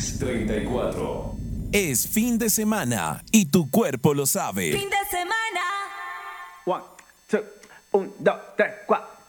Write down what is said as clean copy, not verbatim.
Mix 34. Es fin de semana y tu cuerpo lo sabe. Fin de semana. 1, 2, 1, 2, 3, 4.